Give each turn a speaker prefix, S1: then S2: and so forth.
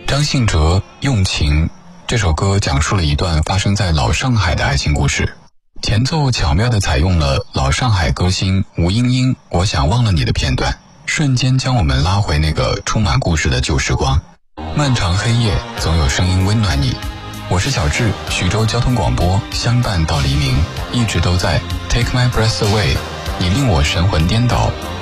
S1: 张信哲《用情》这首歌讲述了一段发生在老上海的爱情故事，前奏巧妙地采用了老上海歌星吴英英《我想忘了你》的片段，瞬间将我们拉回那个充满故事的旧时光。漫长黑夜总有声音温暖你，我是小智，徐州交通广播相伴到黎明，一直都在 Take My Breath Away， 你令我神魂颠倒。